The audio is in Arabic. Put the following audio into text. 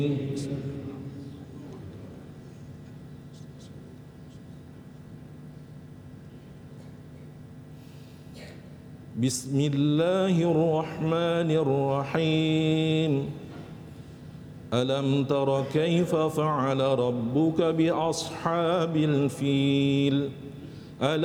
بسم الله الرحمن الرحيم. ألم تر كيف فعل ربك بأصحاب الفيل